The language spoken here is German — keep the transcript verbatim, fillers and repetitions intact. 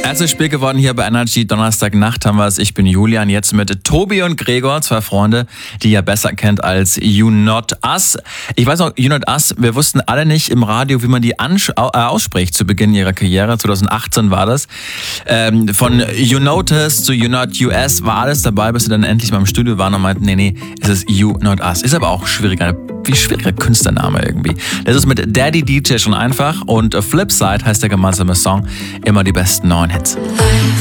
Erstes Spiel geworden hier bei Energy. Donnerstagnacht haben wir es. Ich bin Julian, jetzt mit Tobi und Gregor, zwei Freunde, die ihr besser kennt als You Not Us. Ich weiß noch, You Not Us, wir wussten alle nicht im Radio, wie man die ansch- äh, ausspricht zu Beginn ihrer Karriere. zwanzig achtzehn war das. Ähm, von You Notice zu You Not U S war alles dabei, bis sie dann endlich mal im Studio waren und meinten, nee, nee, es ist You Not Us. Ist aber auch schwieriger, wie schwieriger Künstlername irgendwie. Das ist mit Daddy D J schon einfach und Flipside heißt der gemeinsame Song. Immer die besten neuen Hits.